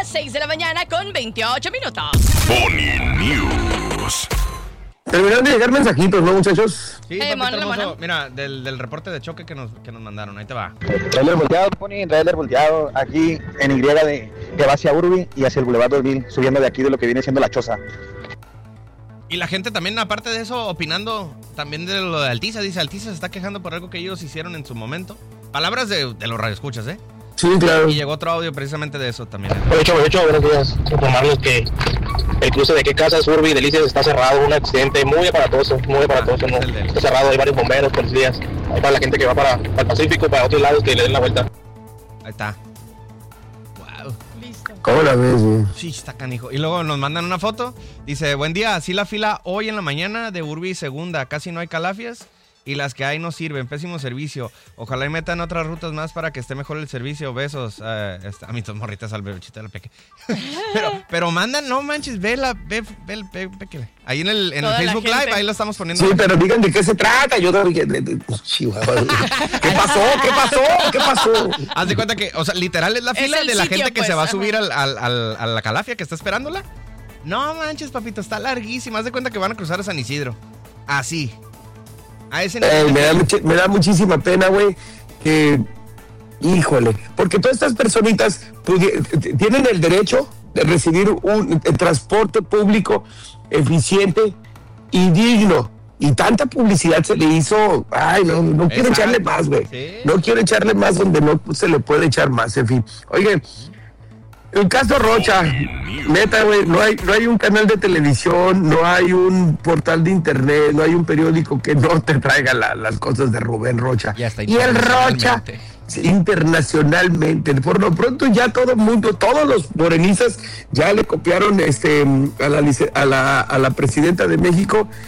las 6 de la mañana con 28 minutos. Pony News. Terminaron de llegar mensajitos, ¿no, muchachos? Sí, papito mona. hermoso. Mira, del reporte de choque que nos mandaron. Ahí te va. Trailer volteado, Pony, trailer volteado. Aquí en Y que va hacia Urbi y hacia el Boulevard 2000, subiendo de aquí de lo que viene siendo La Choza. Y la gente también, aparte de eso, opinando también de lo de Altiza. Dice, Altiza se está quejando por algo que ellos hicieron en su momento. Palabras de los radioescuchas, ¿eh? Sí, claro. Y llegó otro audio precisamente de eso también. De hecho, buenos días. Informarles que el cruce de qué casas Urbi y Delicias está cerrado. Un accidente muy aparatoso, ¿no? Está cerrado, hay varios bomberos, policías. Hay para la gente que va para el Pacífico, para otros lados que le den la vuelta. Ahí está. Wow. Listo. ¿Cómo la ves, güey? Sí, está canijo. Y luego nos mandan una foto. Dice, buen día, así la fila hoy en la mañana de Urbi Segunda. Casi no hay calafias y las que hay no sirven. Pésimo servicio. Ojalá y metan otras rutas más para que esté mejor el servicio. Besos. A mis dos morritas al bebechito de la peque. pero mandan, no manches, ve el peque. Ahí en el Facebook Live, ahí lo estamos poniendo. Sí, pero digan de qué se trata. Yo también. Chihuahua. ¿Qué pasó? Haz de cuenta que, o sea, literal es la fila el de la sitio, gente que pues, se va a ajá. subir a la calafia que está esperándola. No manches, papito, está larguísima. Haz de cuenta que van a cruzar a San Isidro. Así. A ese nivel. Me da muchísima pena, güey, que, híjole, porque todas estas personitas tienen el derecho de recibir un transporte público eficiente y digno. Y tanta publicidad se le hizo, no quiero echarle más, güey. Sí. No quiero echarle más donde no se le puede echar más, en fin. Oye, el caso Rocha, neta, güey, no hay un canal de televisión, no hay un portal de internet, no hay un periódico que no te traiga las cosas de Rubén Rocha. Ya está Y el Rocha, internacionalmente. Por lo pronto ya todo el mundo, todos los morenistas ya le copiaron a la presidenta de México